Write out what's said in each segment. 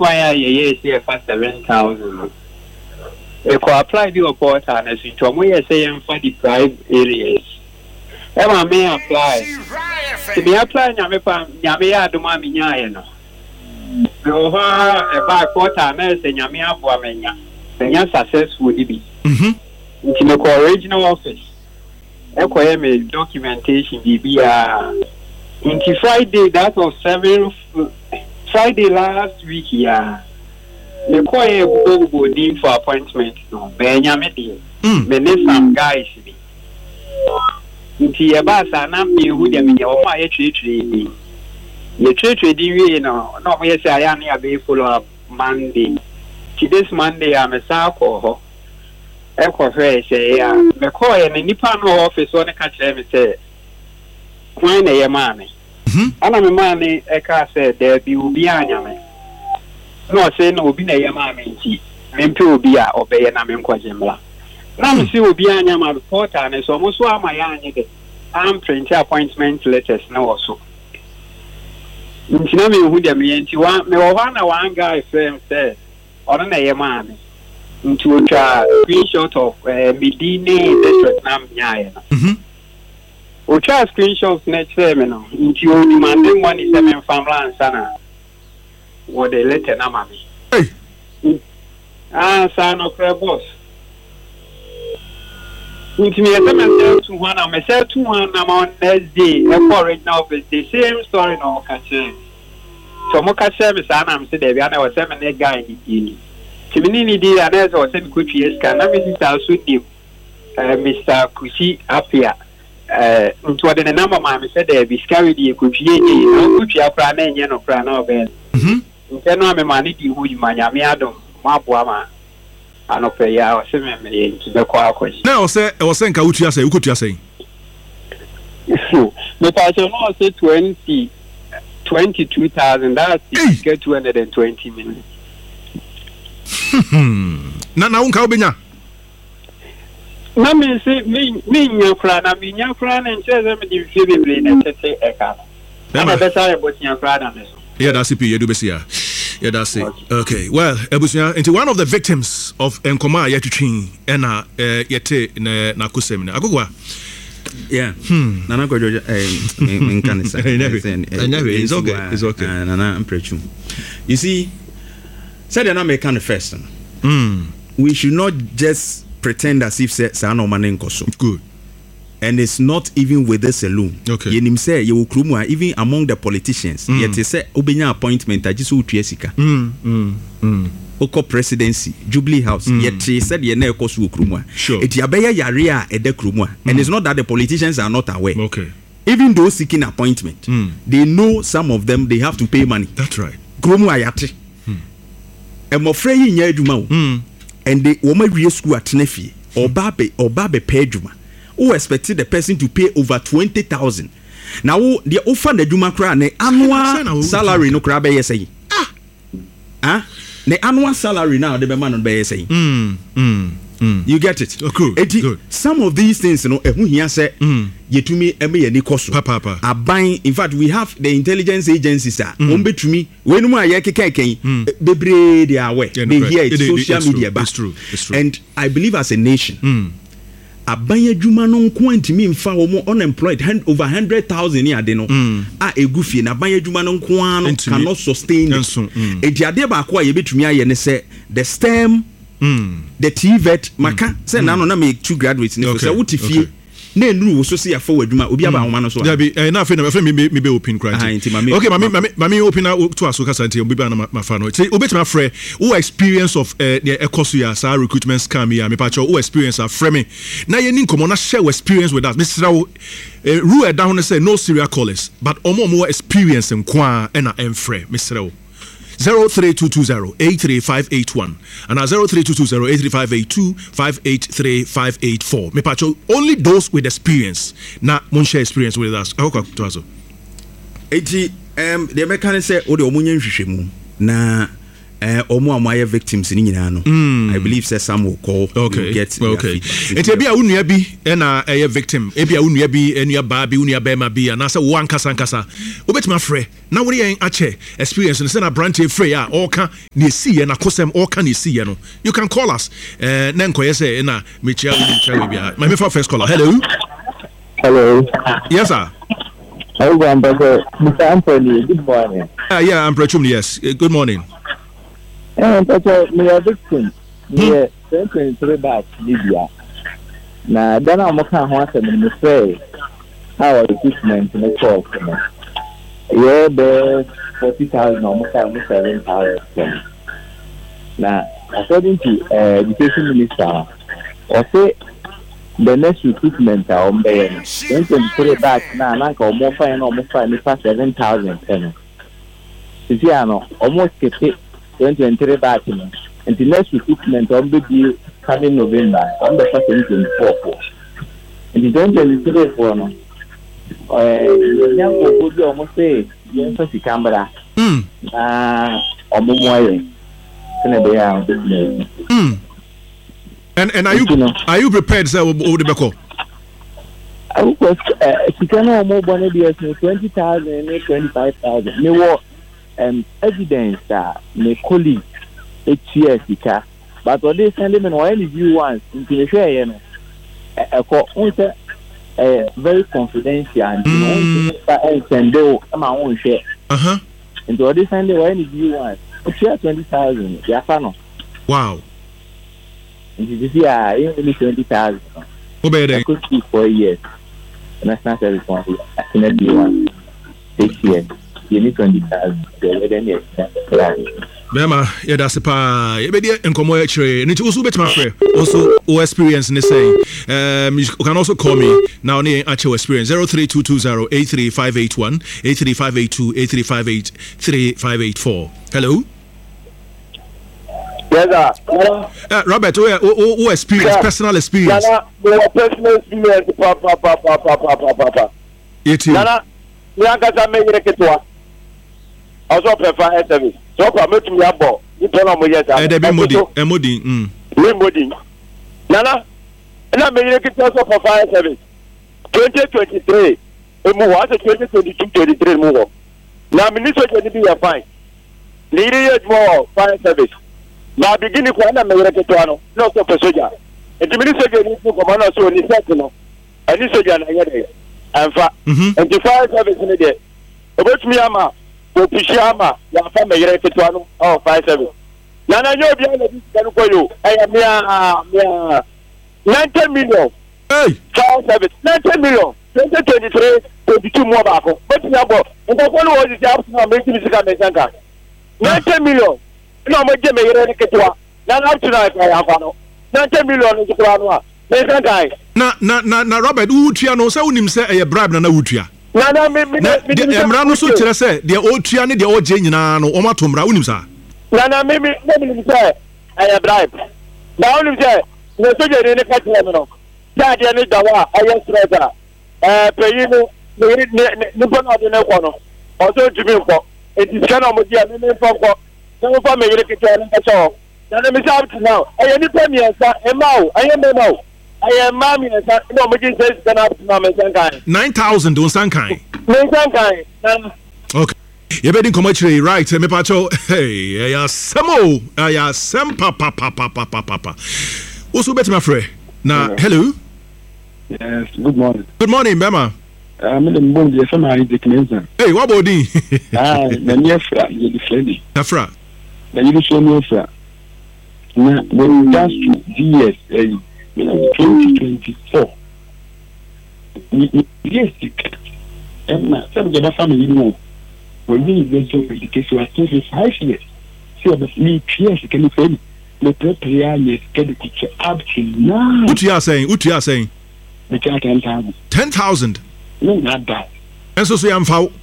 why I say for 7,000. If I apply the report and as you told me, I say for the private areas. Emma may apply. To be applying, Yamea do Mammy Yano. No, a back quarter and as a Yamia for Mania. Then your success would be. Into the original office. Echo documentation BBR. Into Friday, that was 7 Friday last week, yeah. The choir go in for appointment. No, Benjamin, some guys. Into your bass and I'm the who them in your my tree. The tree, you know, not yes, I am here be full of Monday. This Monday, I'm a circle. Echo Fresh, yeah. The choir and the Nippon office on the catch them say, when a man. And I'm a man, Eka said, there be Ubiana. No, say no, be a mammy. Mempo be a obey and I'm in Quajimla. Now, see Ubiana, my reporter, and it's almost what my young I'm printing appointment letters now also. Intinami who them into one guy friend said, on a man into a screenshot of Medina district Nam. We try screenshots next terminal. Into you demanding 1 from Lansana. What they let an amami. Son of her boss. Into me, myself to one, I'm myself to one, I'm on next day. A foreign office, the same story, no concern. So, Moka service, and I'm saying, I was 7 guy in the Timini did an answer or 7 good years. Can I visit our suit, Mr. Kushi Apia? Into what the number man said there be scary the could you plan and you know plan over there. No money who you Miami Adam, Mabuama, and of a year or 7 million to the question. Now, sir, I was saying, Kautia say, who could you say? The person also said 22,000, that's get 220 million. Nana Unkabinya. Mammy say, me, your friend, I mean, your friend, and says, I'm in Philly, and say, Eka. I'm a better about your friend. Yeah, that's it. You do yeah, that's it. Okay, well, Ebusia, into one of the victims of Nkoma Yetchin, and Yete Nakusem. Agua. Yeah, Nana Gojo, it's okay, it's okay. Nana, I'm preaching. You see, said an American first. We should not just pretend as if say no man nkoso. Good. And it's not even with this alone. Okay. Yenim say you krumwa even among the politicians. Yet say obenya appointment ajiso utuesika. Oko presidency, Jubilee House. Yet said ye na ekoso krumwa. Sure. Eti abeya yare a ede krumwa. And it's not that the politicians are not aware. Okay. Even those seeking appointment, they know some of them they have to pay money. That's right. Krumwa yate. Emofre yi nya adwuma o. And they woman real school at Nefi or Babe Pedjuma, who expected the person to pay over 20,000. Now, the offer the Juma Kran, annual salary no crab say. The annual salary now, the man on bay say. You get it? Oh, cool. Good. Some of these things, you know, here say, you to me, Papa. Are buying. In fact, we have the intelligence agencies, sir. To me, when they are aware. They hear it, social media. It's true. And I believe as a nation, abanye juma no nko antimi mfa wo mo unemployed over 100,000 ya de no a egufie na abanye juma no nko an cannot sustain it. Ade ba ko ye betumi aye ne se the STEM the TVET maka say na no na make 2 graduates ne say wuti fie na enuru wo so se ya for adwuma obi aba homa no so ya bi na afi na me be open cry. Okay, mami open to asoka sante obi ba na mafa no say obetuma frɛ who experience of the ekoso ya sa recruitment scam ya me pa cho who experience a frɛ me na ye ni nkomo na share experience with us Mr. Rule down no say no serial callers but omo experience nko a na emfrɛ Mr. 03220-83581 and 03220-83582-583-584. Me pacho only those with experience na mon share experience with us. Ahoka to the mechanic say o de omunye nhwehwemu na Omo amaya victims ni nyina no. I believe say some will call. Okay. Get okay. Enti bia unua bi na victim. Ebia unua bi enua ba bi unua ba ma bi na say wo ankasa nkasa. Obetima frɛ na wori yen ache experience no say na branch frɛ ya all na esi na kosem all can esi no. You can call us. Na nkoye say na mechia we bia. My first caller. Hello. Hello. Yes sir. Hello, Mr. Anthony. Good morning. Yeah, I'm Prechum. Yes. Good morning. Me a victim. Me 2023 back Libya. Na then I'm okay. How the treatment in the court? Yeah, the 40,000 or 7,000. Now, according to education minister, or say the next recruitment are on there. 2023 back now, like almost 7,000. You see, I know almost 2023 back, and the next recruitment on the deal coming November on the 2024. And the 2023 for no, young people almost say, yes, for the camera. And are you prepared, sir? Odebeko? I was she cannot more than 20,000, 25,000. Me what evidence that me colleague HCS ika, but what they send them in any view once into the share, you know, very confidential and send my own share. And what they send them any view once, share 20,000. Yeah, fano. Wow. You see, only 20,000. I could speak for years. National Service one, I can be one. 6 years. You need 20,000. Bema, yeah, that's a pa. You be enkomo actually. Need to also bet my friend. Also, experience in the same. You can also call me now. Near actual experience 03220-83581, 83582, 83583, Hello. Yes, sir. Robert, who experience, personal experience? Personal experience, papa. Nana, we are going to make it. Also, prefer service. So, I'm going to be able to turn on my yes. Emodi. Nana, and I'm making it also for fire service. 2023, a move, 2022-23 move. Now, Minister can be a fine. Needed more fire service. Now beginning for na mere ketwano no so pesoja enti minister gani ko komana so ni setno ani soja na yede anfa enti fire service ni de obetumi ama officiama ya fa mere ketwano oh fire service na na nyo bia na bi gani ko yo aya mia 90 million hey fire service 90 million 2023 22 mo ba ko betumi abo nko ko no wo ji up na me ti bisika me sanka 90 million no mo je me yere ni ketwa na up to na ya fa no 90 million ni kura no a me san kai na Robert utua no say unim say e bribe na utua na me emra no so kire say de otua ne de oje nyina no o mato mra unim sa na me say e bribe na unim say ne so je ni ketwa no da de ni dawa ayo stressa peyi no ni bona de ne kwa no o so tumi nko e diskana mo dia me nko no for me yere ketwa nso na me say up to now I any premier sa e mawo I am now I am mami sa no mo ji say stand up to now me sankai 9,000 on sankai okay you better come actually right me pacho hey ya samo ya sem papa also better my friend na hello yes good morning Bema I'm the mbongi ya sama hidikneza hey what about you na nyefra ye friendly afra na you show me afra na when that's to DS 2024 yes and some of the family know when we go to education was 5 years so the me PS can you le prepare les que up to now what you are saying the 10,000 no not that and so am foul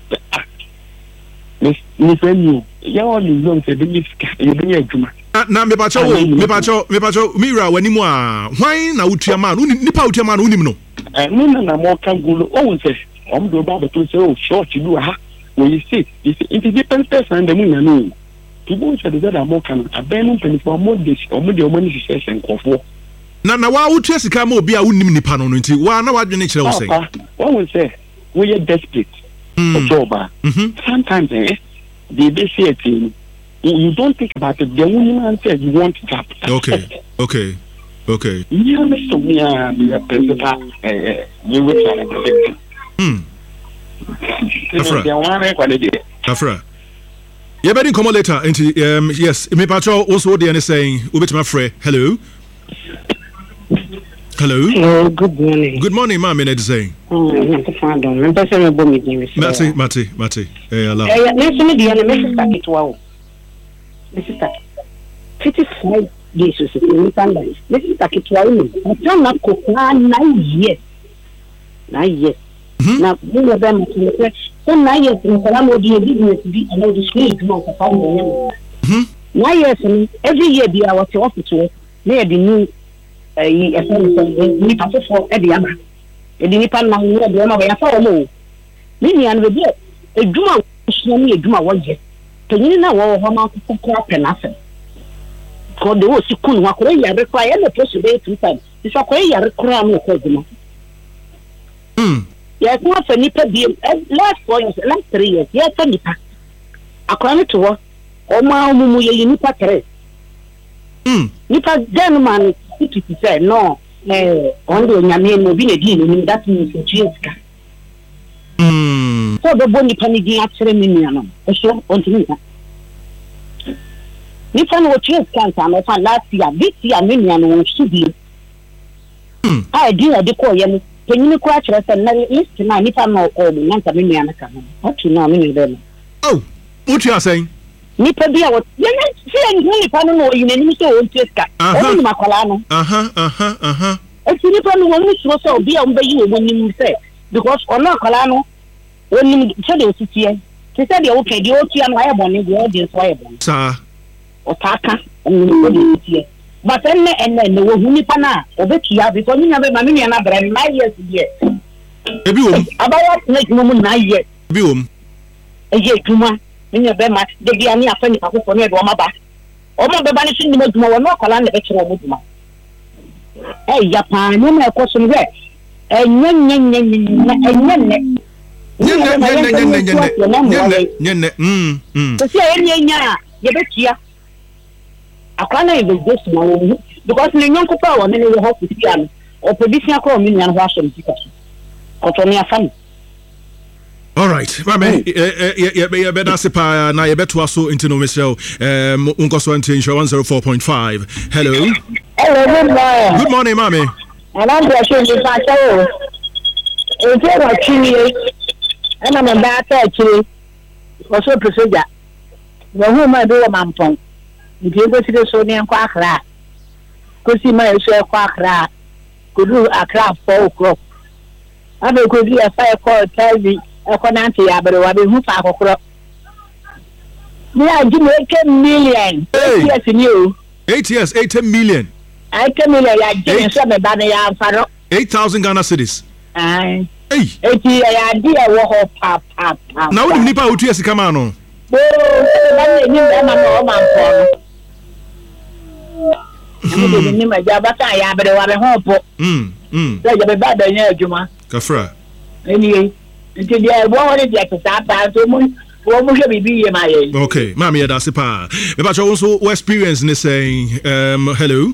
Miss Enu, you only know the belief you be adwuma. Na me pacho mira wanimu a hwan na utua man nipa utua man unim no. No na mo kan gulo o say do ba to say oh short do ha when you see it depends person the mun na no. People said that I'm more can a ben for more this or more money session for. Na wa wo tua sika ma obi a wonnim nipa no nti wa na wadwe ne kire wo say. One will say we are desperate for job. Sometimes they say it you don't think about it. The woman says you want job. Okay. Yeah, Mr. Me a principal you will try Afra. You better come later into yes, me patrol also the saying my friend. Hello. Hello, good morning. Good morning, ma'am. I'm saying. Mate. Hey, Allah. Listen to the message packet. Wow. This is 55 days. This is packet. Wow. I'm not cooking 9 years. 9 years. Now, we are them to say 9 years in Salamo, the business be and all the street. 9 years every year be our office. May be new. Nipa for Ediama. Nipa na Ediama by a follow. Many and with it. A Duma Shami, a Duma was yet. Can you know how to crop and nothing? For the was Sukun Wakoya require the possibility to time. It's a Koya crown of Kodima. Yes, not a Nipa be last 4 years, last 3 years. Yes, a Nipa. A crown to her. O Maumuya Nipa Terre. Nipa gentleman. It said no, only Yamin will be a deal, that means a Chiska. So the Bonnie Panigi actually minion, a show on Tinta. Nippon will choose cancer of last year, this year minion will should be. I do a decoy, when you crash us and let it to my Nippon or Nanta Miniana. What you know, many of them. Oh, what you are saying? Nipa bia wo ye nipa no no yin anim so won tieska o ni makola no eti nipa no won so so bia o bayi wo nim se because ona kola no onim se de otitie se se de o ke de o tia no aye bone de o de so aye bone sa o taka onim o de otitie but enne wo hu nipa na o betia because ni nya be ma ni na bra 9 years die ebi wo abaya na jumu 9 years ebi wo eye juma Minya bema de bia ni afani ka ko ne do ma ba o mo be ba ni sin ni maduma wo no kola na be kire wo duma ya pa ni na ko so nwe so nya ye be tia akwana e be just ma wo because ni nyonko pa wo ne wo ho ku tia no o producer ko mi nya no ho aso ntika o to ni afani. All right, mama. You better say pa na you better also into no Michelle. Unko so into 104.5. Hello. Hello, good morning. Good morning, mommy. And I'm just saying that show. If you're watching, and I'm about to actually also procedure. The woman do a mampong. If you go to the Sonian Quackra, could see my share Quackra, could do a craft 4 o'clock. I could be a fire call, tell me. Ekonanti ya bere wa be hu pa kokoro me agi me 8 million yes ni o 8 years 8 million 8 million ya gi so me ba na ya faro 8,000 Ghana cedis ai hey 8 ya di e wo ho pa na wo ni pa otu esika ma no o ba ni ba ma no ma mpo no ni ma ja ba ta ya bere wa be ho po ya be ba da nya adwuma kafra anyway until they are one of the example to mo should be my okay mama that's pa me ba also experience in saying hello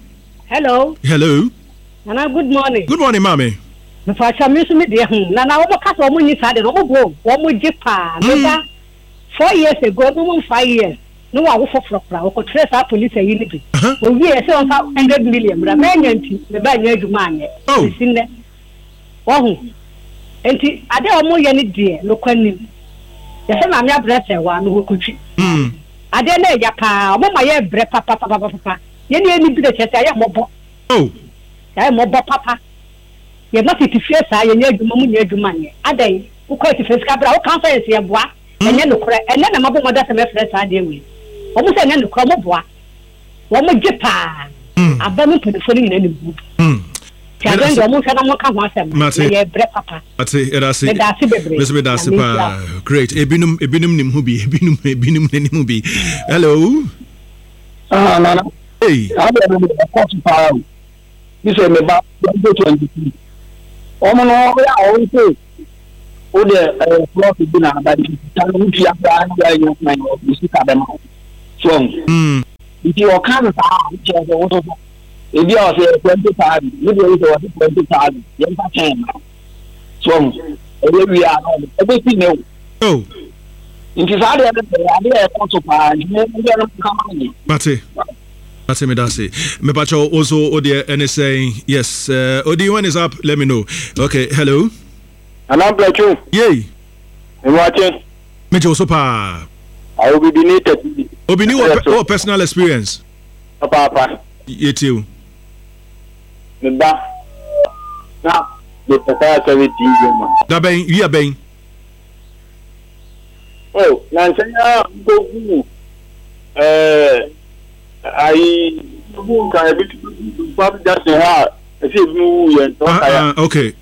nana good morning mama me fa cha me so me de nana wo ka so mo ni sa de wo bo wo mo jipa me 4 years ago mo 5 years no wa wo fofrofra wo ko trace a police yi ni bi wo wi e se on fa 100 million bra me nyanti me ba nya adwuma anye sinne wo hu enti ade o mo ye ni de no kwanim ye se na me abrese wa no hokutwi ade na ya pa o mo ma ye bre papa ye ni bi de chese ye mobo ya mobo papa ye ma titifie sa ye nya adwuma mu nya adwuma nye ade wo ko titifie ska bra wo conference ye boa enye no kore enye na mabo mo da se me fresa ade wi o mo se enye no kore mo boa wo mo gye pa aba mo telefoni ni na ni bu Tiaden do mo hwe na mo ka ho asem. Ye bre papa. Ate erase. Me da se pa. Great. Ebinum nim hu bi. Ebinum nim hu bi. Hello. Nana. Hey. I am the coach power. This is about 2023. Omo no ya o say. O de floor to be na ba di tan mu fi abra na ya yo na o bi sika dem. So. If you can sa je o so. If you are 20,000, you do 20,000. You can. So, we are everything new. Oh. In this area, I also find Mate me that's it. Me pacho also Odi NSA. Yes, Odi when is up? Let me know. Okay, hello. And I'm Plachu. Yay. I'm watching. Me also pa. I will be donated. Obini what personal experience? Papa. You too. Now, the Papa 17 man. That bang, you are bang. Oh, Nansanya go. I can be just a okay.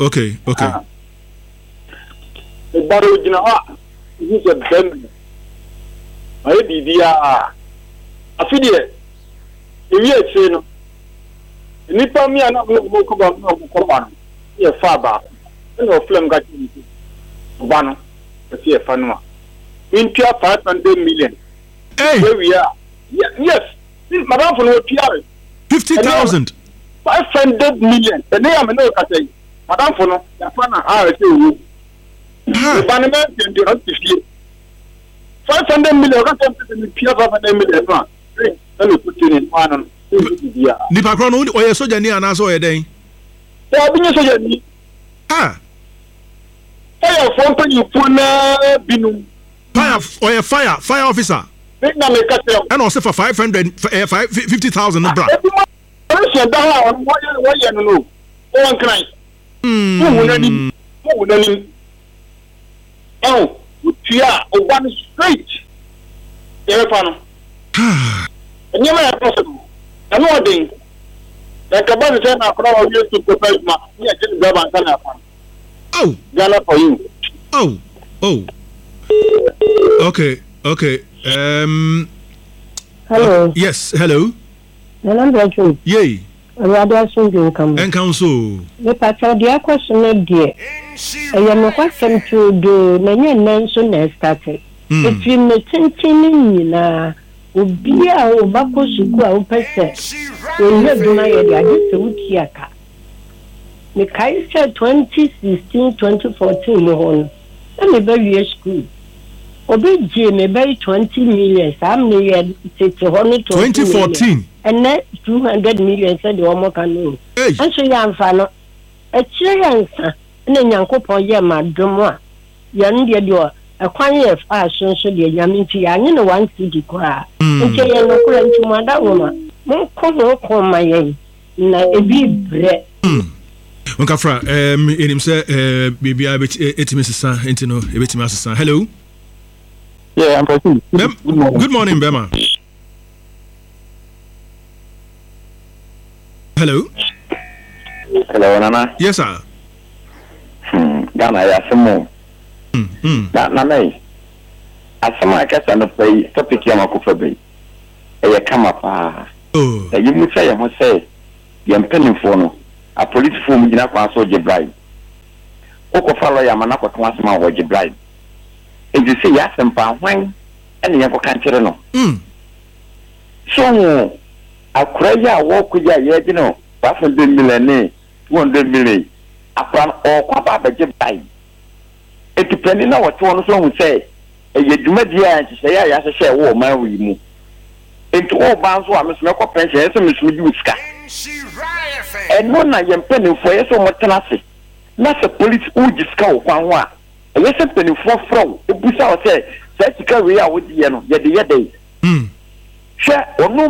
The battle, you know, is a bend. I did the affiliate. If you say, nipa mi ana mo ko ba mo ko ba no ye fa ba no film ga ti ba no e fa no a intia 500 million. Hey, where we are. Yes, madam for no PR 50,000 500 million. The name am no ka say madam for no ya fa na a say wo the banner dem dey not 50 500 million ka say me PR 500 million no no put in one. Nipa kro no oye soja ni ana so oye den. Ya bi ni soja ni. Ah. Fire for company for na binu. Fire officer. Na me ka say. And also for 50,000 no bra. Person da ha on why no. O wan cry. Who wunani. Oh, tia o one straight. E fa no. Nyama ya possible. I'm not doing. Like a bunch of time, used to prepare my oh, Ghana for you. Oh. Okay. Hello. Yes. Hello. I'm Plachu. Yay. Rather soon you come. And council. The patrol, dear question, dear. I am a question to do. Many men soon started. If you may think Obia obako suku a opese onye duma ye de ade se wuti aka me kai se 2016 2014 mo hon na me ba wie school obi je me ba 20 million sam ne ye tete ho no 2014 and 200 million said the omo kan no anso ya amfa no e kire yansa na nyankopon ye madom a ye ndie de akwan ye fa so de nyaminti anye no 1 cd kwa nche ye no kura ntumada woma mo ko ma ye na ebi bre onka fra enim se bibia etimi sesa entino ebetimi asesa. Hello. Yeah, I'm Plachu. Good morning Bema. Hello. Hello Nana. Yes sir. Ghana ya semo. Na asama akasa no pay topic ya makofa be e kama pa e yimu say ho say ye mpanimfo no a police form gina kwa so je bribe okofa lawyer mana ko to asema wo je bribe e di say ya sempa hwan ene ye ko kankere no so akura ya wo kuja ye di no 500 million 200 million apran o kwa ba je bribe depending na what one so say e dwumadi a nhye ya hye wo ma wi mu enti o ba so a mesome ko pension so mesu ju ska eno na ye mpanimfo ye so mo tenase na se police u jiska wo kwan ho a ye se mpanimfo fro ebusa o say say sika we a wo die no ye de hwe onu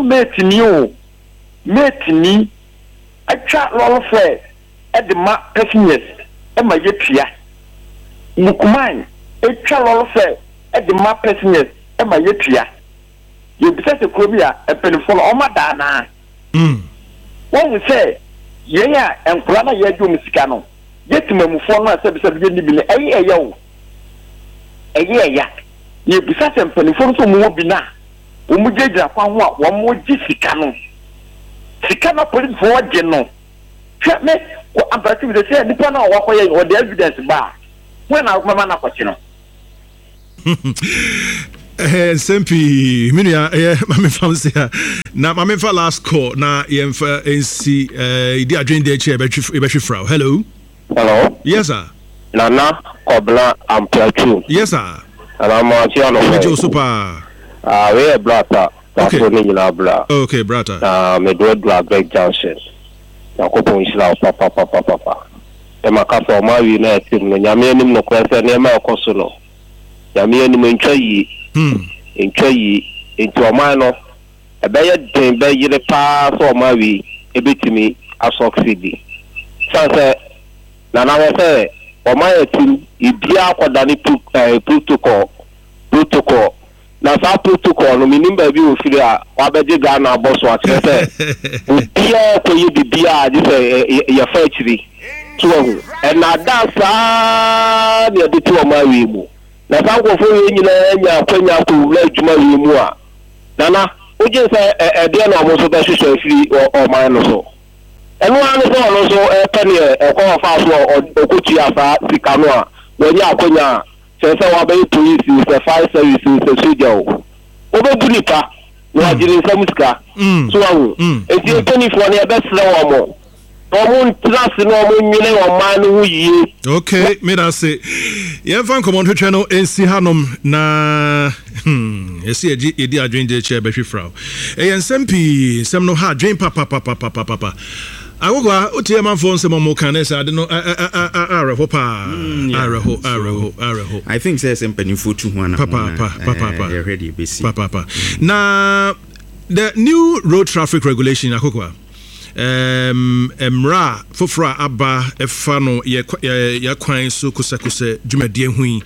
mate ni atwa lolo fe e de ma passengers e ma ye tua Mukuman, a travel fair at the map passengers, and my yetria. You possess a Columbia, a penny for all my dana. What we say, yɛn a nkura na yɛde mu sika no yɛtimamufo no asɛ bisa bi ni bi ne ɛyɛ o ɛyɛ yɛ bisa sɛ mpanimfo no so mu bi na wɔn gyegyina kwa ho a wɔn gye sika no polisifoɔ gye no hwɛ me abrati bi sɛ nipa na wɔkɔyɛ wɔde evidence ba when na mama na kɔkye no Sempi minua mame famse na mame fa last call na yemfa nsi idi adwen de eche ebetwe frau. Hello. Yes sir. Nana Kobla Amplachu. Yes sir. Ana ma ti ano. Mejo super. We brata. Okay. Bra. Okay, brata. Me do Greg Johnson. Na ko pon isla papa. E makasa o ma wi na etim no nyame anim no kwese na e ma okoso no. Nyame anim ntwa yi. Ntwa yi enti o ma no e be ye den be yire pa so o ma wi e betimi asoksidi. Sanse na we say o ma etim ibia akoda ni protocol na sa protocol no minim ba bi ofiri a wa beje Ghana boss wa tete bia ko yi bia je say ya fa chiri tuwo e na da sa ne de tuwo ma wi mu na sa ko fo yi nyina nya kwanya ko la adwuma wi mu a nana o je say e de na mo so ba hwehwe afiri o ma no so enu anu so no so e pani e ko fa so o ko tu afa sika no a wo nya akwanya se wa be police se fire service se soldier o be bunipa no ajiri se musika so awu e ti pani fo ne be sre wo mo omun trust no omun nyine o man hu yi. Okay, me da say yen fan come on hwetwe no ensi hanom na esi edi adwen de che be hwefrau e yen sempi sem no ha adwen papa agogwa otie manfo nsem mo kanesa ade no areho pa areho I think say sempanifo tu ho na papa ready besi papa na the new road traffic regulation akokwa emra fofra aba efa no ye kwan so kosakose dwumadie hui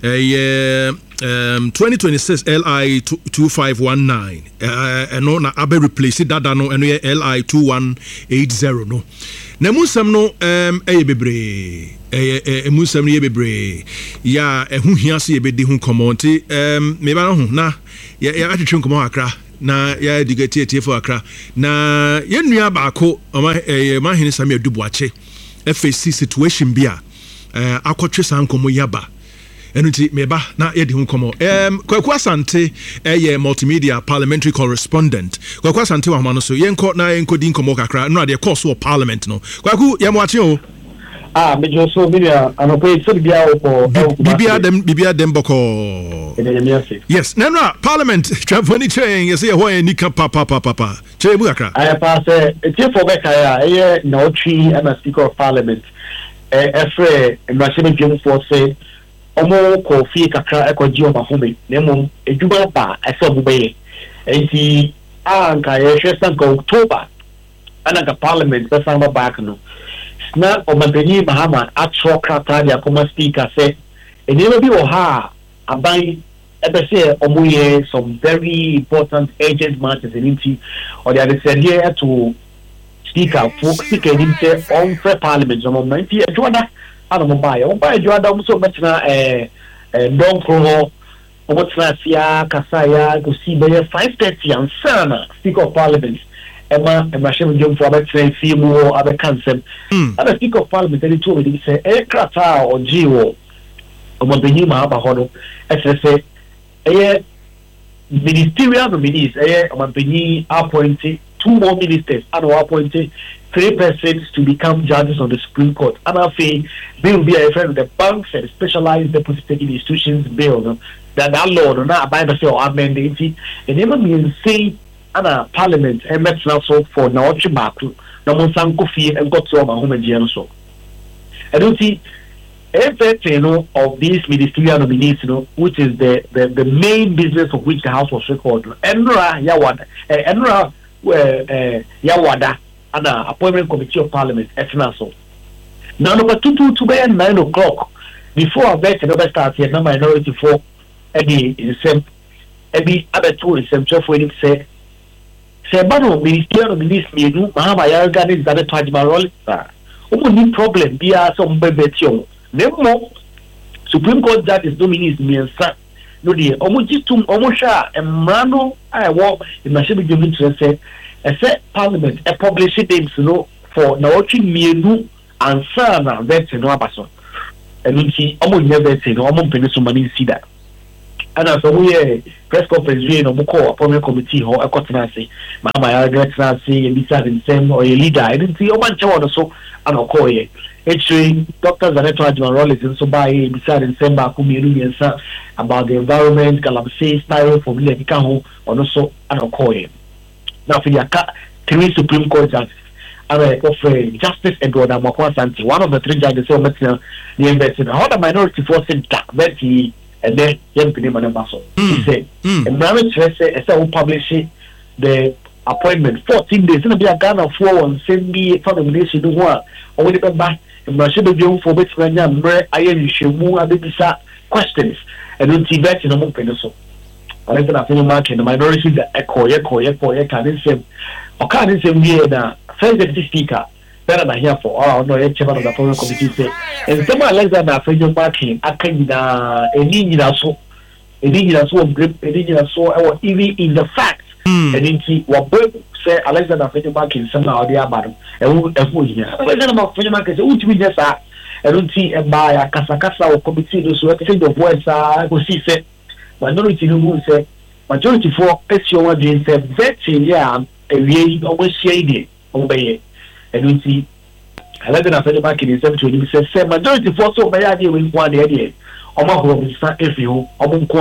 2026 LI 2519 eno na abe replace dada no eno ye LI 2180 no na musam no bebre musam no ye bebre ya ehu hia so ye bedi hu komonti me ba no hu na ya atwetwe komo akra na ya digate for akra na yenua baako ma hene sami adubuache FAC situation bia akotwe sankomo yaba enuti meba na yedi hu komo kwaku asante multimedia parliamentary correspondent kwaku asante wa no so yenko na yenko din komo kakra no ade course of parliament no kwaku yamwache o mejo so bia anope so bia o bibia dem boko yes na parliament trafoni chain yes ho enika papa che mu kakra I pass tie for beka ya na otwi am speaker of parliament efre machine dwem for say omo ko fie kakra ekoji o mafome na mum edwuma ba ese obube enti anka ye hwesa ko October anaka parliament pesa ba back no na omabeni Mahama atro krata dia koma speaker say enema bi wo ha aban ebese omoye some very important urgent matters in or they are said here to speaker for speaker in on for parliament so moment e joda anu mobile o ba joda mo so betina don kro o betina sia kasaya go see by 5:30 and sana speaker of parliament Emma shem jom for about train see mo abe cancel and speaker of parliament they told me say krata o jiwo o mabeni Mahama hono say ministerial nominees Omampeni appointed 2 more ministers and appointed 3 persons to become judges on the Supreme Court. And I think bill be a friend of the banks and specialized deposit-taking institutions bill that law no na by the or amended and even means say and parliament and met now so for now back no one sanko fee and got to my home and so I don't see everything of these ministerial nominees, which is the main business of which the House was recorded. Enra Yawada and the appointment committee of parliament, FNASO. Now, number 2 by 9 o'clock, before I bet another start here, no minority for any in some other two in some 12 weeks say Sebano Ministerial Ministry, Mahama Yarga is that a Tajmarol. Only problem be some bebetio. Nemo Supreme Court that is nominees me and son. No, dear, Omojitum Omosha and Mrano. I walk in my ship given to say, a set parliament, a published names, for Naochi Mienu and Sana, that's in Wabason. And we see almost never say, no, I'm going to see that. And as we press conference, we know more upon committee or a cottonassi, Mahama Yarga, and beside in same or a leader. I didn't see a bunch of so, and I'll call it. Actually, Dr. Zaneto Admiral is also by beside in Semba Kumi about the environment, Galamsey, Styro, for Milikaho, and also an Okoye. Now, for the 3 Supreme Court judges, and I offer Justice Edward Amakwa Santi, one of the 3 judges who met the invested. How the minority force in Betty and then young Pinema Basso. He said, and marriage who publish the appointment 14 days in a Ghana 4 and send me a nomination to one. Only back. Mashebe for bets when I'm rare, I am Shimu, Abisa questions, and don't see that in a more pencil. I think I mark in the minority that echo, can't say, or can't say, we are first deputy speaker, better than here for all, no, chairman of the foreign committee say, and someone like that, I find your marking, I can a ninja so grip, a ninja so, even in the facts, and in see what say Alexander Fennemark in somehow the Abadam, and who here. Alexander Fennemark is which we just are. I don't see a buy a Casacasa or committee, so I think the voice I see said, minority who say, majority for SO Jane said, vetting, yeah, a really always shady, obey. And we see Alexander Fennemark in his 720 says, majority for so by idea with one idea. If you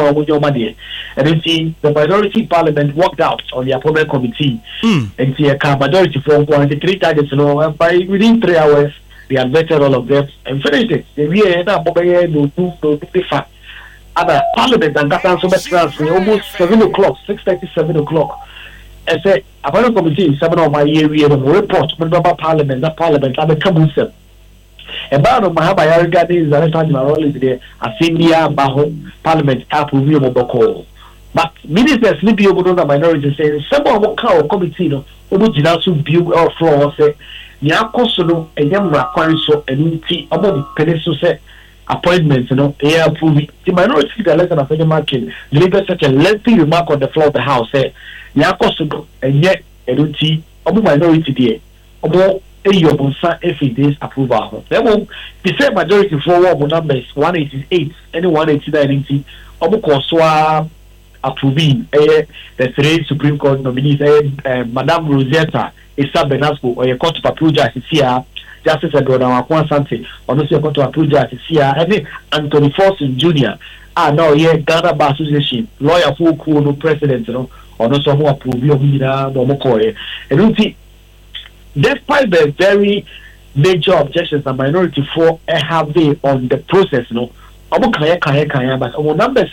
and then see the minority parliament worked out on the appointment committee and see a majority for 3 targets by within 3 hours they had vetted all of them and finished it. We end up no fact. Other parliament and that answer almost 7 o'clock, 6:30, 7 o'clock. I said appointment committee 7 of my year we have a report about parliament, that parliament and the council. About Mahama Yarga is the time is there. A senior Baho Parliament approve of Boko. But ministers sleepy over the minority saying some of the cow committee, Obujinasu build or floor say, Yakosono, and Yamra Quariso, and Uti about the peninsula appointments, they approve it. The minority, the lesson of any market, deliver such a lengthy remark on the floor of the house, say, Yakosono, and yet, and Uti, Obu minority there. Your if it is approval. Then the same majority for what numbers 188 and 189 Obukoswa approving the 3 Supreme Court nominees, Madame Rosetta Issa Benasco or a court of approval here, Justice Edward Amakwa Santi, or also a court of approval here, and Anthony Forson Jr. Now here Ghana Bar Association, lawyer who no president, or also who approve of Momokoye. And you see. Despite the very major objections the minority for have they on the process, but our numbers,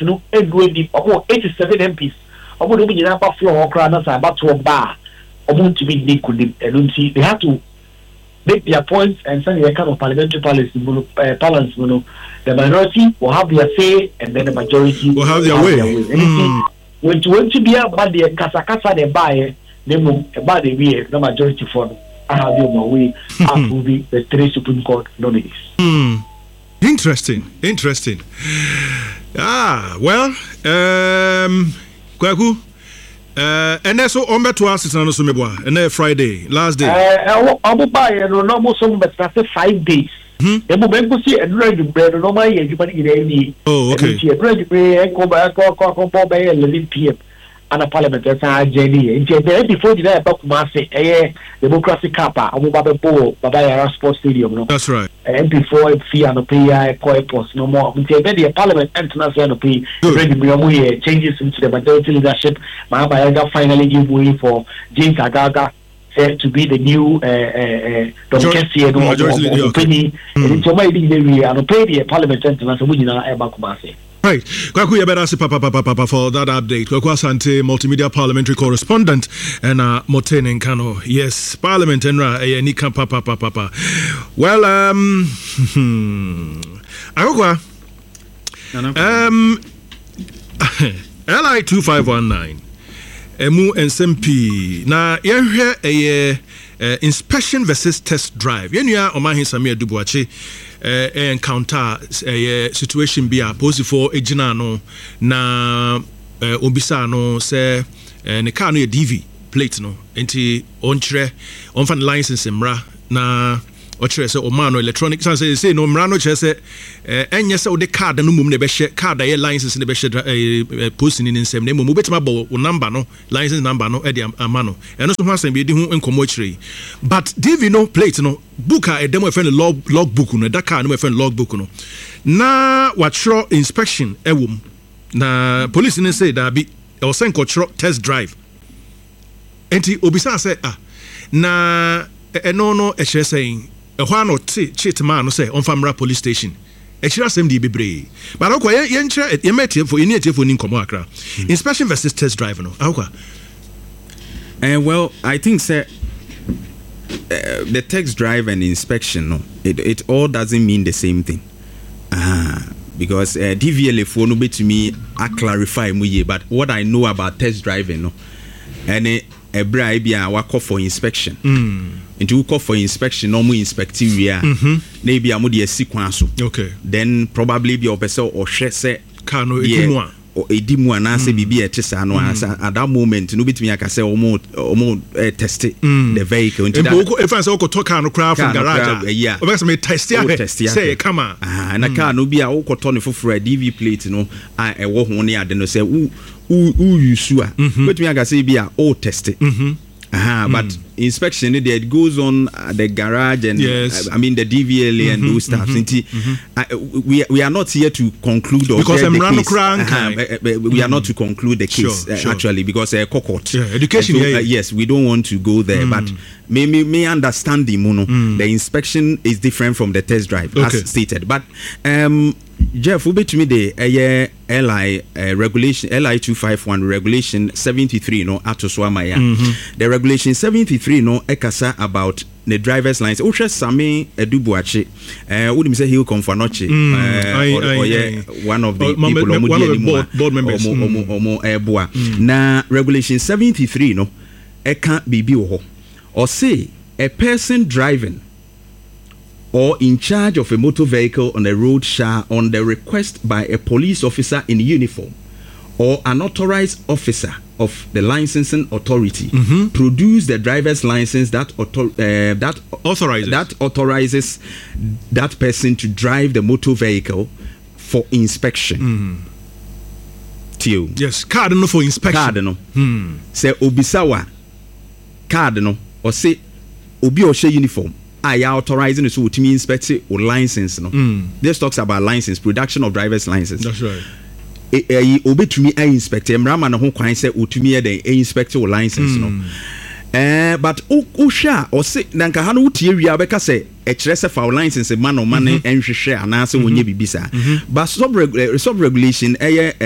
87 MPs, about floor about to a bar, to be they have to make their points and send a kind of parliamentary balance. The minority will have their say, and then the majority will have their way. When to be about the Casacasa, they buy, they move about the way, the majority for. I have you my way approving the 3 Supreme Court nominees. Interesting. Well, Kwaku, and that's all on to us on Sumebwa, and Friday, last day. I will buy a normal sum, but that's 5 days. The moment see and ready bread, no my everybody. Oh, okay. Ready bread, go back, by 11 p.m. And a parliament that's JD. Before the about Marseille, Democracy Kappa, Abu Baba Sports Stadium. That's right. And before fee and pay, post no more. Until the parliament international pay, ready changes into the majority leadership. Mahama finally give way for James Agaga to be the new Penny. And so maybe we are pay the parliament international. Right, Kwaku Yaberasi Papa for that update. Kwaku Asante, multimedia parliamentary correspondent, and Motene Nkano. Yes, Parliament and Nika Papa. Well, Agogwa, LI 2519. emu nsmp na yɛhwɛ inspection versus test drive yenua Omahin Samia Dubuachi encounter situation bi a posifo egina no na obisa no say ne car no DV plate no enti onkyerɛ onfa license mra na ɔkyerɛ sɛ ɔma no electronic say no mra no kyerɛ sɛ ɛnyɛ sɛ wode card no mum ne bɛhyɛ card a yɛ license ne bɛhyɛ post ni nsɛm na mmom wobɛtumi abɔ wo number no license number no ɛde ama no ɛno so ho asɛm bi ɛdi ho nkɔmmɔ akyerɛ but DV no plate no book a ɛdɛm ɛfɛ no log book no ɛda car no ɛfɛ no log book no na watwerɛ inspection ɛwɔ mu na police ne say daabi ɛwɔ sɛ nkɔtwerɛ test drive enti obisa sɛ na ɛno no ɛkyerɛ sɛ ɛhɔ ano cheat man no say on famra police station ɛkyerɛ asɛm de bebree but akɔ yɛnkyerɛ yɛmɛtie for yɛni atie for ni nkɔmmɔ akra inspection versus test drive no akɔ well I think say the test drive and inspection no it all doesn't mean the same thing because DVLA for no bet me I clarify mu ye but what I know about test driving no and ebra bia wakɔ for inspection into call for inspection no mu inspectoria na bia mo de asikwan so okay then probably be opese or hwɛ sɛ car no edimu edimu na sɛ bibi etisa no at that moment no bitumi aka sɛ omo test the vehicle into that if I say okoto car no craft from garage yeah obese me test ya say come na car no bia okoto ne foforo DV plate no a ɛwɔ ho ne ade no sɛ who use a bitumi aka sɛ bia test but inspection there it goes on at the garage and I mean the DVLA and those stuff. We are not here to conclude or because the case. We are not to conclude the case actually because court. Education. Yes, we don't want to go there, but may understand the inspection is different from the test drive as stated. But Jeff, we to me the LI regulation LI 251 regulation 73 no atoswamaya. The regulation 73 no ekasa about the driver's license. Osha Sami Edubuachi. Would say he'll come for noche. One of the people board members. Na regulation 73 no eka bibi oho. Or say a person driving or in charge of a motor vehicle on a road shall, on the request by a police officer in uniform or an authorized officer of the licensing authority, produce the driver's license that authorizes that person to drive the motor vehicle for inspection. Yes, card no for inspection. Card no. Say obisawa card no or say obi oshe uniform. I authorizing so to me inspect or license no. This talks about license, production of driver's license. That's right. Obe to me inspect mrama na ho kwan say otumi the inspect or license no. But sha or say nanka ha no utie wi abeka say e kire se for license man o man enhwehwe anase wonye bibisa. But sub regulation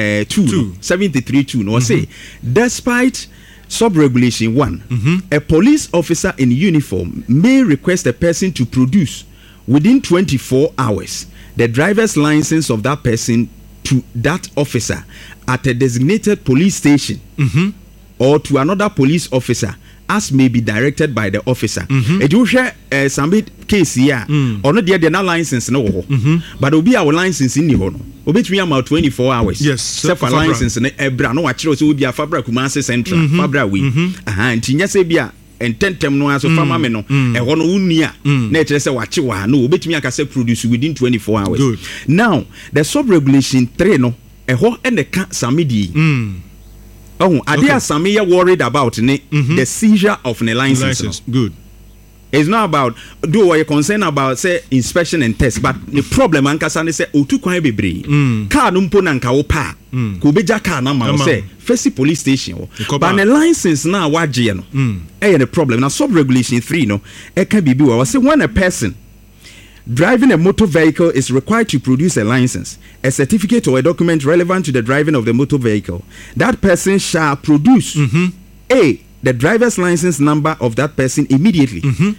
273 no say despite Sub-regulation 1, a police officer in uniform may request a person to produce within 24 hours the driver's license of that person to that officer at a designated police station or to another police officer as may be directed by the officer. You share some case here or not yet na license no but will be our license in the hono. Obetumi about 24 hours. Yes, self license na ebra no watch so be a Fabra Kumasi Central Fabra we nti nya se bia ententem no aso fama me no e ho no unia na ekere se wache wa no obetumi aka se produce within 24 hours. Good. Now the sub regulation 3 no e ho e ne ka samedi Adia Sami worried about the seizure of the license. Good. It's not about do what you concerned about say inspection and test, but the problem ankasa ne say otu kwan bebre. Car no mpo na nka wo pa. Ko beja car na ma say face police station. But the license na waje no. The problem na sub regulation 3 no e can be we say when a person driving a motor vehicle is required to produce a license, a certificate or a document relevant to the driving of the motor vehicle. That person shall produce the driver's license number of that person immediately.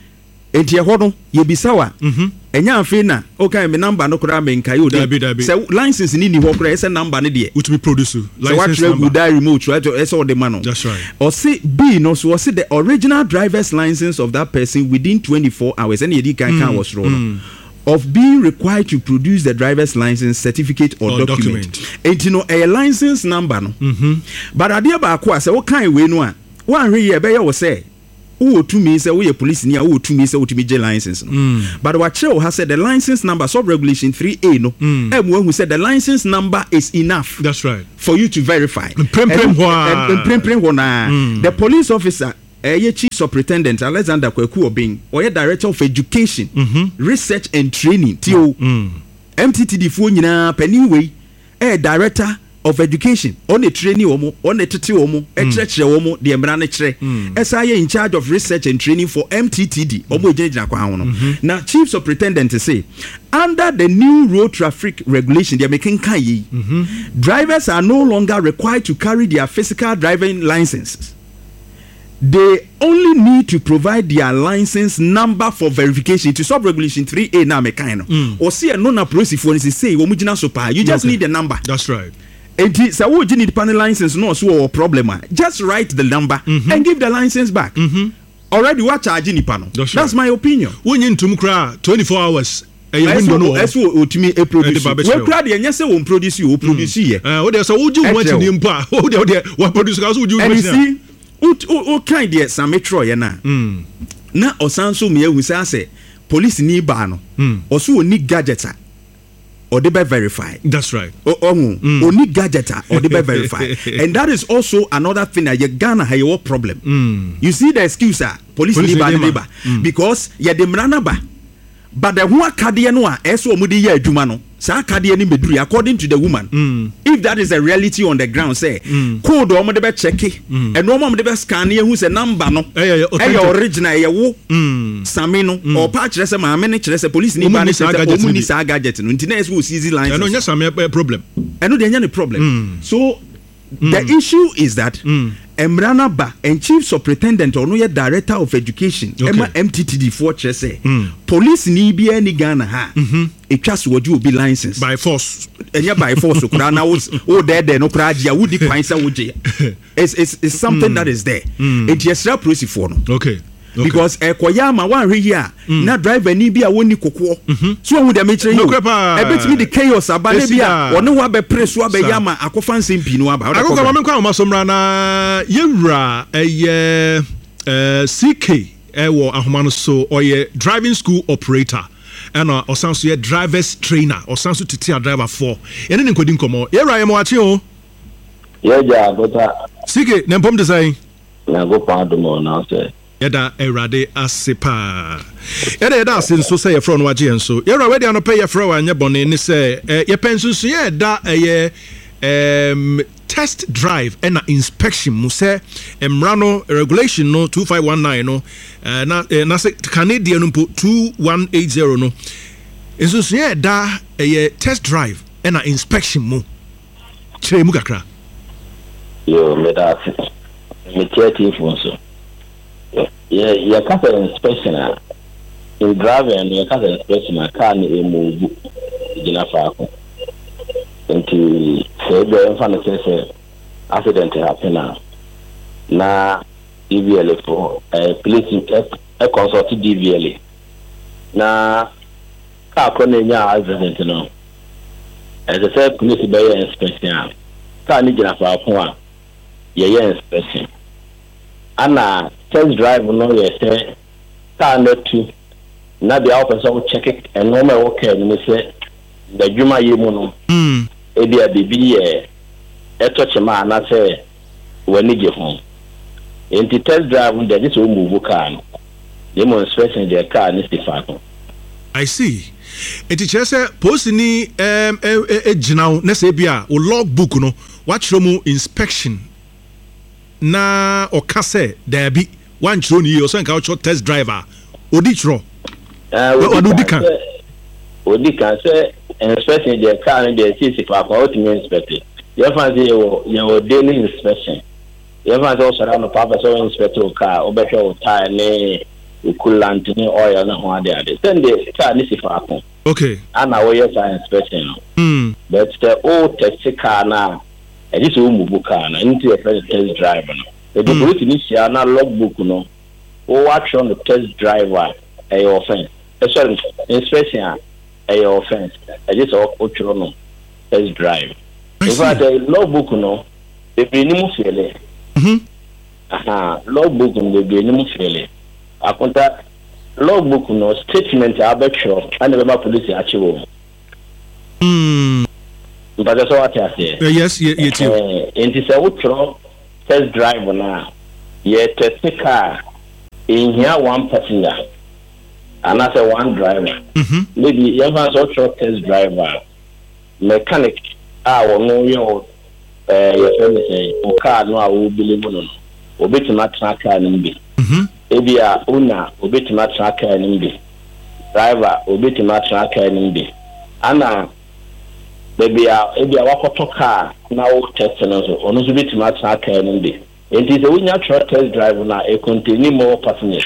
enti ɛhɔ no yɛbisa wa ɛnya afei na okay me number no koraa me nkae o de sɛ license ni hɔ koraa ɛsɛ number ne deɛ wotumi produce license number so what remote ɛsɛ ɔde ma no that's right ɔse B no so ɔse the original driver's license of that person within 24 hours ɛne yɛdi kan was wrong of being required to produce the driver's license certificate or document. Enti no a license number no. But adeɛ baako a sɛ wo kan we no a wan hwe ye be ye wo sɛ wo tumi sɛ wo ye police ni a wo tumi sɛ wo tumi je license no. But what kyerɛ ha sɛ the license number sub regulation 3A no em wo hu sɛ the license number is enough. That's right. For you to verify. The police officer chief superintendent Alexander Kweku Obeng or director of education research and training TO MTTD fo nyina paniwe director of education on the training omo on the tete omo church omo de emra ne kire SIA in charge of research and training for MTTD omo ejina kwa ho no na chief superintendent say under the new road traffic regulation they are making kai drivers are no longer required to carry their physical driving licenses. They only need to provide their license number for verification to sub regulation 3A na mekano or see a non appreciate for say omujina sopa you just need the number. That's right. And so what you need panel license no so problem just write the number and give the license back. Already what charging the panel. That's my opinion. When you into 24 hours that's what ultimate a produce. When crowd and yes won't produce you produce here. Oh there's a would you want in impa. Oh there what produce would you see o kind there some metro ya na na osanso me ehu say police ni ba no oso oni gadgeta or they be verify. That's right. Only gadgeta or they be verify. And that is also another thing that you Ghana have your problem. You see the excuse police ni ba because ya de mrana ba but the one kadie no a eso omudi ya adwuma no sa kadie ni meduri according to the woman if that is a reality on the ground say code o mo de be check and no mo de be scan e hu say number no e original e wo same no or pa kire say ma me ne kire say police ni ba ne say omuni sa gadget no ntina eso seize license no nya same problem no de nya ne problem so the issue is that Emrana Ba and chief superintendent or no director of education MTTD for say police ni bi any Ghana ha it just would you be licensed by force by force there no pradia would define it's something that is there it is a process for no because ekoyama wan hwe here na driver ni bi a woni kokko so hu de metre you e betimi the chaos abane bi a woni wa be press wa be yama akofa nsempi no aba akokwa ma nkwa masomra na yewura CK wo ahoma no so oye driving school operator and osanso ye drivers trainer osanso titia driver for ene ne nkodi nkomo yewura ye mo ache o ye ja bota CK ne mpom de sai na go pa do mo na say yada erade asepa yada asen so say yefro no wage enso yera we dia no pay yefro anya bone ni say ye pension so ye da test drive and inspection mu say emrano regulation no 2519 no na say Canadian no 2180 no enso so ye da test drive and inspection mu kire mu kakra yo me da me tiati fo so yeah, can't inspection in driving you can't inspection a car ni move gina faako nti say be fan say accident happen na DVL for police consult DVL na car ko nya accident no as I said police be inspection car ni gina faako a yeah inspection ana test drive no ye say car no tu na the officer will check it and no matter what can say the juma ye mu no e dia bibi e touch ma na say we ni je fun enti test drive there this will move car no demonstration the car ni stifato I see enti che say post ni ejinaw na say bia o logbook no watchro mu inspection na okase there be one chro ni o so nka o test driver odi chro odi kan say inspection the car and the CC for what you inspect you fancy your daily inspection you fancy also run the papa so inspect your car o be sure tire coolant ni oil na ho ade send the car ni sifa ko okay ana wo yes inspection but the old taxi car na e dis o mu car na into your test drive no the police ni sia na logbook no o watch on the test driver a offense sorry inspection a offense e dis o chiro no test drive in fact the logbook no e be ni mu fele logbook no be ni mu fele akonta logbook no statement abetro and the police achieve but that's what I say yes too and it's a utro test drive na ye test car in here one passenger and that's one driver maybe you have a test driver mechanic no your friend say o car no a wo believe no obetima tracker ni bi ebia una obetima tracker ni bi driver obetima tracker ni bi ana ebia wakoto car na o test no so ono so betima tracker ni bi it is a winya test drive na e contain more passengers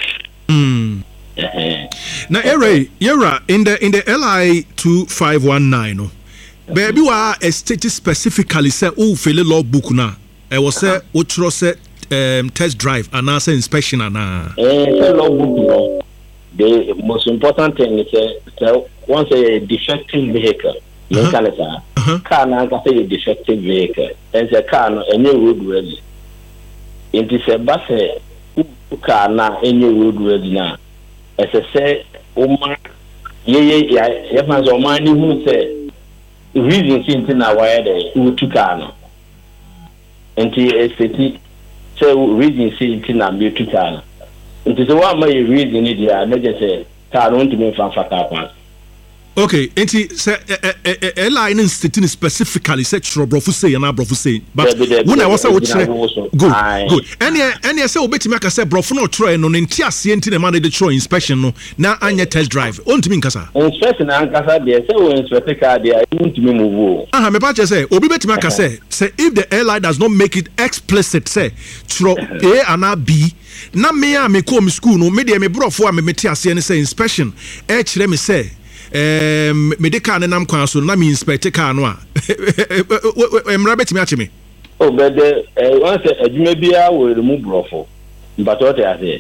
na era in the LI 2519 no baby wa a state specifically say o fele logbook na e was say o tro say test drive and answer inspection ana logbook no the most important thing is once a defective vehicle car na ka say a defective vehicle and the car no any road ready it is a bus car na any road ready na as I say oma ye fans o man ni hu say reason since na why dey who took car no enti eseti say reason since na me took car no enti so what my reason ni dia na just say car no ntimi fanfa car pass okay enti say line institute specifically say trobrofo say na brofo say but when I was say good any say obetimi aka say brofo no tro no nti ase enti na man dey tro inspection no na anya test drive ontimi nkasa inspection na nkasa dey say we inspect car dey ontimi move me pa che say obi betimi aka say if the airline does not make it explicit say tro A and B na me a me come school no me dey me brofo a me meti ase ne say inspection e kire me say medical nam kwan so na me inspect car no a emra betimi ache me but once adwuma bia we remove brofo but what I say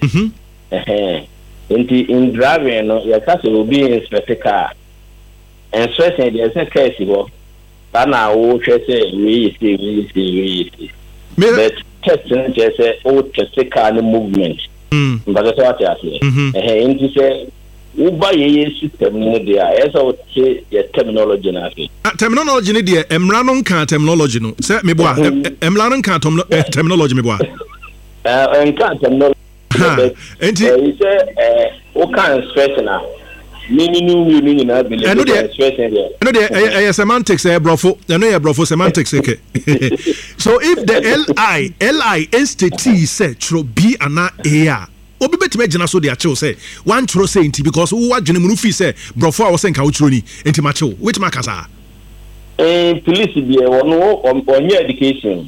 in driving no ya ka say obi inspect car inspection dey say case go na wo hwe say we see but test no say o test car no movement but that's what I say in say uba ye system no dia esa o che ye terminology na afi terminology ni dia emra no nka terminology no se me boa emra no nka terminology me boa nka terminology enti o kan stress na ni na believe eno dia semantics brofo eno ye brofo semantics eke so if the li institute say tro B and A obi betime gina so de achew say one tro say nti because wo adwene mu no fi say brofo a wo say nka wo tro ni nti ma chew which ma kasa police be wono onye education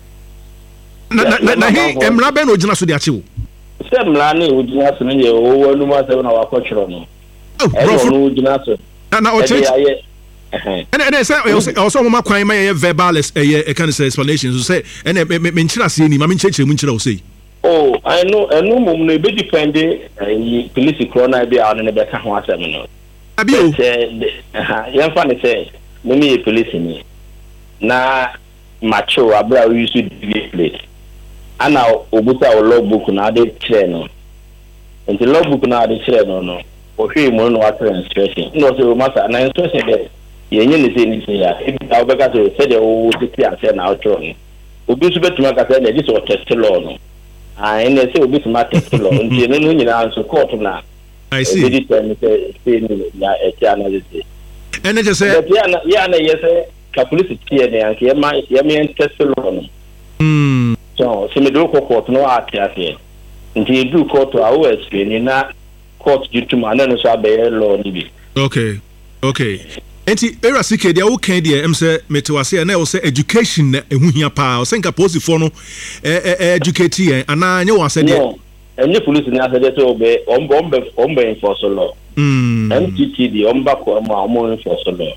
na he emra ben o gina so de achew say emra na o gina so ne wo wonu ma say na wa kwachro no brofo no gina so na o che and say also mo kwan ma ye verbal e can say explanation so say and me nchira se ni ma me nchira mu nchira o say oh, I know mum no be depending police corona be out na be ka ho asem no. Abi o. Yan fa ne say, me police ni. Na macho abra we use to plate. Ana obuta o logbook na dey clear no. Enti logbook na dey clear no. O hwe mo no wa inspection. No say o master na inspection dey. Ye nyi ne say ni say ya. E bi obeka say dey o titi ase na outro no. Obi su betuma ka say na this o test law no. And they say we smart test law. Nti no nyina so court na. I see. They say na analysis. And they just say yeah na yes police tie na yanke ye me test law no. So me do court no ati. Nti do court a wo explain na court dituma na no so abey law ni bi. Okay. Enti era sike dia wo kan dia em se metewase na wo se education na ehuhia pa o se nka posi for no educate yen ana anye wo ase dia any police in the obey ombe for so law. MTTD ombako mo for so law.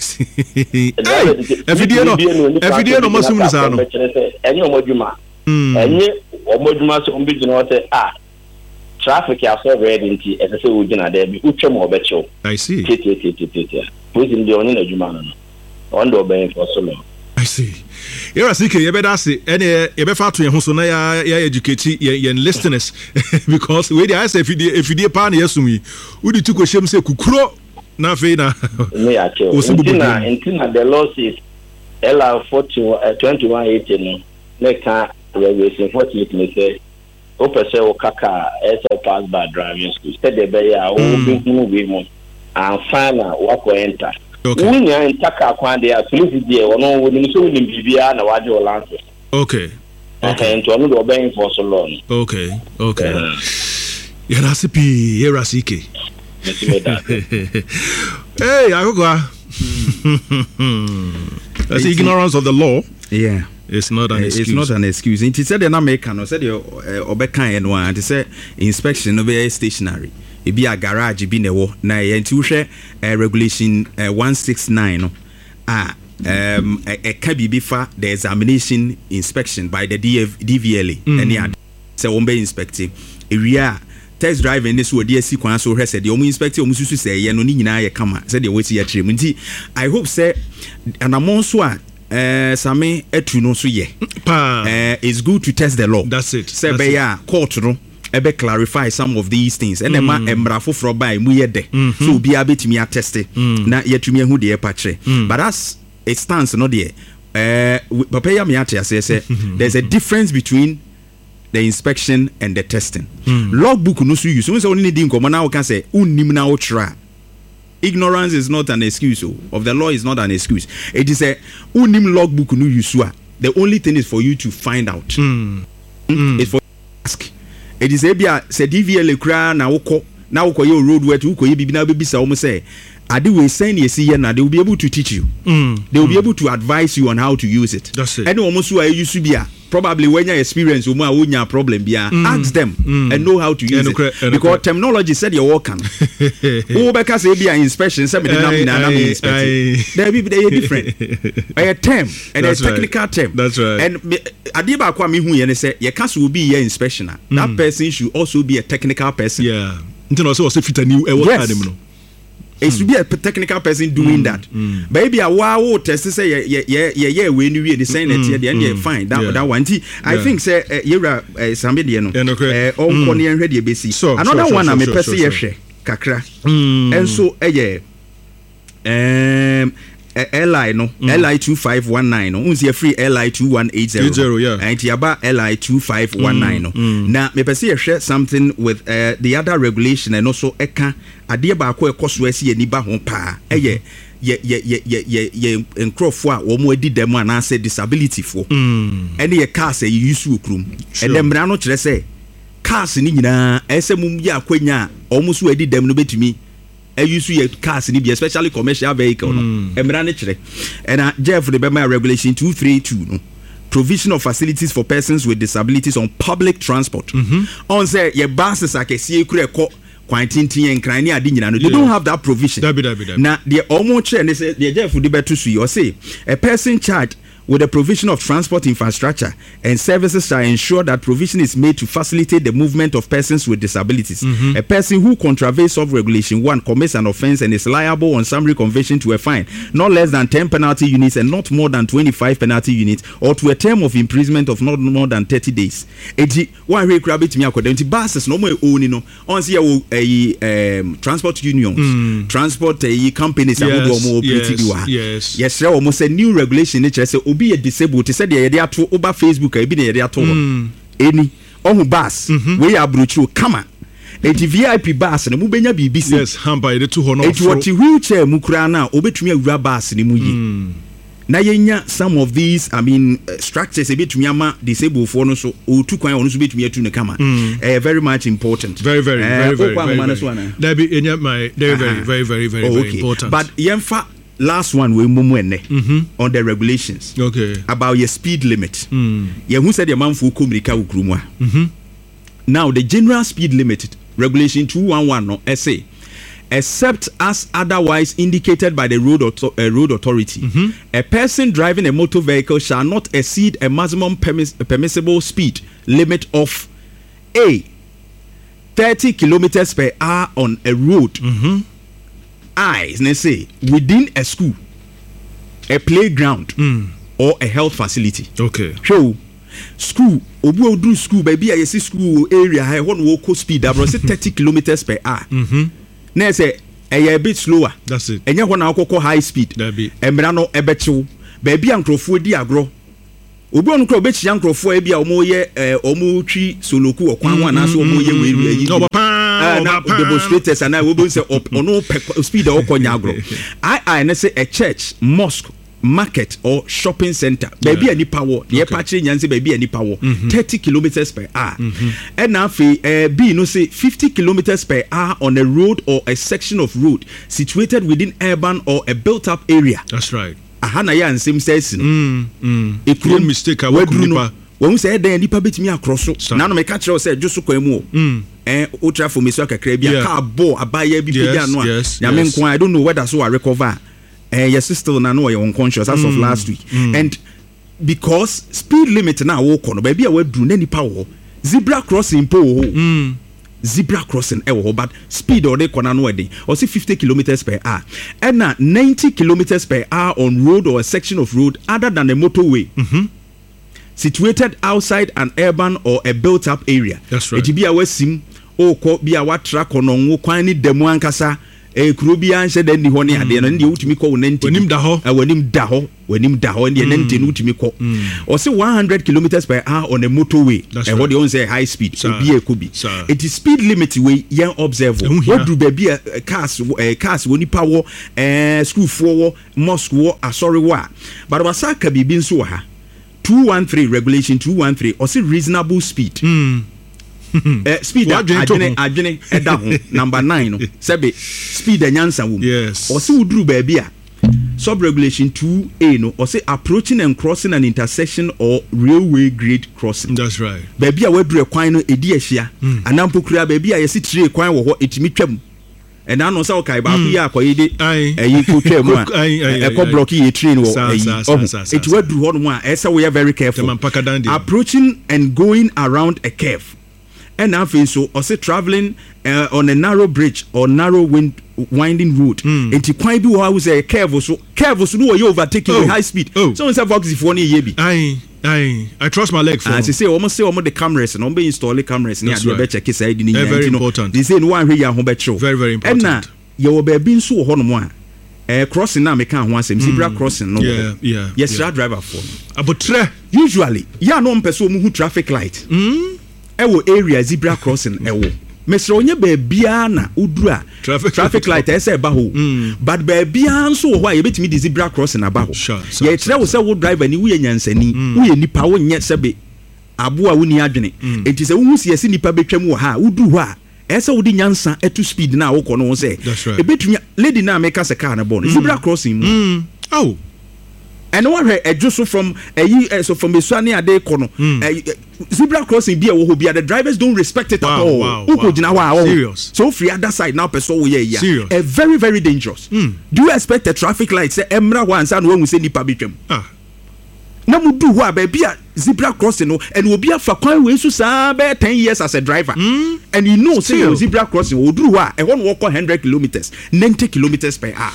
Every day no must any omoduma. Any omoduma so umbi no say traffic are so red into as I say we gonna there be uche mo becho. I see. Police in the only juma on the obeying for so law. I see. You're a sick, you better say, and you better to your Hosona, educate your listeners because where I say if you dear pan, yes, to me, would you took a shame say Kukro? Nothing. Until the law says LR 2118, next time regulation 48 may say, Open say Kaka, SL pass by driving school, said the bay, I will be moving and find out what will enter. Okay. We are in Taka Kwande, at least there, or no, we need to be Bibia and Wajo Lances. Okay. And to another obeying for so long. Okay. Yarasipi, Yarasiki. Hey, Agoga. That's ignorance of the law. Yeah. It's not an excuse. It's not an excuse. It said an American, or said your Obekan and one, it said inspection of a stationary. It be a garage be newo na yentuhwe regulation 169 can be for the examination inspection by the DVLA any other so won be inspecting area test drive in this wo dey sequence so said the inspect omususu say ye no ni nyina ye kama said the wait ye trem nti I hope say anamon so same etu no so ye it's good to test the law. That's it. Say be ya court no ebe clarify some of these things and ema emrafo fro by mu yede so obi abetimi attest na yetumi hu de epatre but as it stands no there papa ya me ate say there's a difference between the inspection and the testing. Logbook no so use so only need nkomo na wo kan say unnim na wo tra. Ignorance is not an excuse of the law is not an excuse. It is a unnim logbook no use. The only thing is for you to find out. It's for you to ask. It is ebia se DVLA kra na woko ye road where to ye bibi na bebisa omo say ade we send ye see na they will be able to teach you. They will be able to advise you on how to use it. That's it. Any omo so use bia probably when you experience omo a wonya problem bia ask them and know how to use it because terminology said you work can. Who beka say bia inspection say me na inspect. There be different. A term and a technical term. That's right. And ade ba kwa me hu ye ne say ye ka so be your inspection. That person should also be a technical person. Yeah. Until also fit a new no. It should be a technical person doing that. Baby, a wow test say yeah when you the saying it here and fine that one. I think say yera somebody no on one and ready basi. Another one I'm a person share kakra. And so LI no LI 2519 no unse free LI 2180 and tiaba LI 2519 no na me pese hwe something with the other regulation and also eka ade ba ko ekoso asi ani ba ho pa ye encrofo a wo mo adi dem ana say disability fo ene ye cars e use okrum and dem bra no kire say cars ni nyina ese mum ya kwanya o mo so adi dem no betumi use your cars in be especially commercial vehicle no emrane kire and Jeff the Bema regulation 232 no provision of facilities for persons with disabilities on public transport on say your buses akesie kure ko kwantintin enkran ni ade nyina no they don't have that provision na the almost chair they say the Jeff the better to you or say a person charged with the provision of transport infrastructure and services shall ensure that provision is made to facilitate the movement of persons with disabilities. A person who contravenes of regulation 1 commits an offense and is liable on summary conviction to a fine not less than 10 penalty units and not more than 25 penalty units or to a term of imprisonment of not more than 30 days. Eji one way crabit me according buses no more own no on see transport unions transport companies yes almost a new regulation nature say be a disabled to say the ato over Facebook e bi na ye ato eni ohun bus we abrochu kama e VIP bus na mu benya bibi se yes hamper e to ho no e what wheelchair mu kura na obetumi awura bus ni mu yi na yenya some of these structures e betumi ama disabled for no so o tu kwan ono so betumi atu ne kama very much important very that be enya my very important but yemfa last one we mumwene on the regulations okay about your speed limit who said your man fu komirika ukrumwa Now the general speed limit regulation 211 no essay, except as otherwise indicated by the road authority, a person driving a motor vehicle shall not exceed a maximum permissible speed limit of A, 30 kilometers per hour on a road. I say within a school, a playground, or a health facility. Okay. So school, obu do school, baby, I see school area. I want to walk speed. I say 30 kilometers per hour. Now say a bit slower. That's it. And you want to go high speed. Embrano ebecho. Baby and crofo di agro. Obu on crofo bechi and crofo ebi omo ye omo twi soloku okwan wan aso omo ye we no now demonstrators and I will say ono speed okonya agro. I say a church, mosque, market or shopping center. Baby any power. The patching and say baby any power. 30 kilometers per hour. And now B no say 50 kilometers per hour on a road or a section of road situated within urban or a built up area. That's right. Ahana ya and same says it could mistake I would when we say then nipa betimi across so now no me catch say just ko emu ultra for me so kakra bia car bo abaya bi bia no ya me nko I don't know whether so I recover yes still na no you unconscious as of last week and because speed limit na wo kono ba bia wadru na nipa wo zebra crossing po zebra crossing but speed or they corner no wedding or say 50 kilometers per hour and now 90 kilometers per hour on road or a section of road other than a motorway situated outside an urban or a built up area. That's right. It be a wesim o ko be a wat track on kwan ni demo ankasa e kuro bi anhye den ni ho ne ade no ndi utimi ko wonanti wenim da ho wenim da ho ndi nanti no utimi ko o say 100 kilometers per hour on a motorway e what they on say high speed obi e ko bi it is speed limit we yen observe what do be cars woni power school for mosque wo asori wa but wasaka bibi nso ha 213 regulation 213 or say reasonable speed speed adwene eda ho number 9 no sebe speed anyansa wom yes or say uduru baby a sub regulation 2A no or say approaching and crossing an intersection or railway grade crossing. That's right. Baby a wadru kwan no edi ahia anampo kura baby a yesi tire kwan wo ho etimi twam and I know so okay ba ku ya akoyede eyi ku twam a eko block ye train wo it wadru ho no a esa we are very careful approaching and going around a curve. And now so also traveling on a narrow bridge or narrow winding road. And to quite be how say curve so no you overtaking with high speed. So in Vox if one year be. I trust my leg for. As I say almost the cameras and be install the cameras near the better case I didn't very important. They say one here ya home betro. Very important. And now you be been so hono mo crossing now make one same zebra crossing no. Yes driver for. Abotre usually ya no person who traffic light. Ewo area zebra crossing ewo mesro onye baabia na udura traffic light ese ba ho but baabia nso ho a yebetimi di zebra crossing aba ho ye kire wo se wo driver ni wo nyansani wo nipa wo nye sebe aboa wo ni adwene enti se wo hu siese nipa betwam wo ha uduru ho a ese wo di nyansa etu speed na wo kono wo se ebetumi lady na make us a car na born zebra crossing and what so from so from Beswani ade kono zebra crossing be wo bia the drivers don't respect it at all. Serious. So free other side now person wo yeah very very dangerous. Do you expect the traffic light say emra once and when we say nipa betwam na mu do ho baby zebra crossing no and will be afa kwan we so sa be 10 years as a driver and you know say zebra crossing wo do ho a won walk 100 kilometers 90 kilometers per hour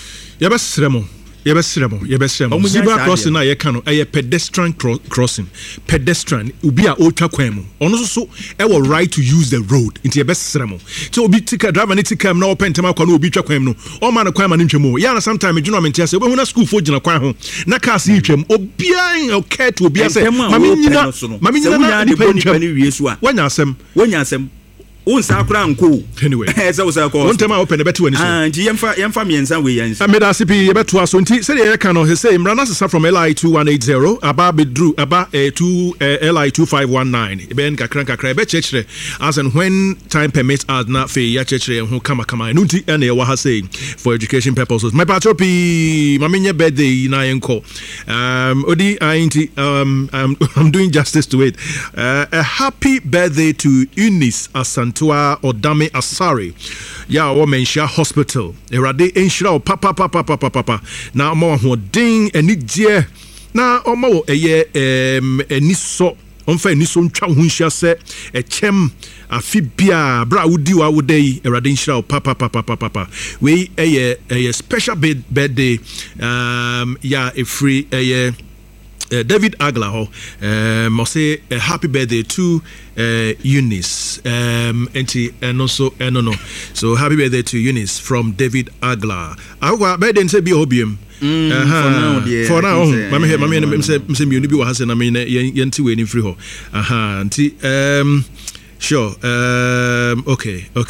Yebesremo. Zebra crossing na ye kano a pedestrian crossing. Pedestrian ubi a ultra kwemu. Ono so e wo right to use the road. Inti yebesremo. So obi tika driver ni tika na open tema kwa no obi twa kwemu no. O ma na kwan ma ntwemu. Ya na sometime you know mentia say obi hu na school fo gina kwan ho. Na car si twem. Obi an okay to obi say mami nyina na ni ntwemu. Wanya asem. unsa akura nko anyway eza usa ko one time I open the betu ani so nji yemfa miensa we yansa ameda sipi yebeto aso nti se dey ka no he say imrana sesa from LI 2180 aba bedru aba 2 LI 2519 ben kakra be chechre as and when time permits as na fe ya chechre ho kama nunti ene wa ha say for education purposes my patropi mamenye birthday na yenko odi ainti I'm doing justice to it a happy birthday to Eunice Asantua Odame Asari ya wo menhia hospital erade enhira o papa na mo ho den ani die na omo eye eniso onfa eniso ntwa ho nhia se echem afibia bra wudi wa wodai erade enhira o papa we eye special birthday ya a free eye David Agla must say a happy birthday to Eunice and also no so happy birthday to Eunice from David Agla our birthday say be obium for now mama say me bi wa hase na me yenti we ni free ho sure okay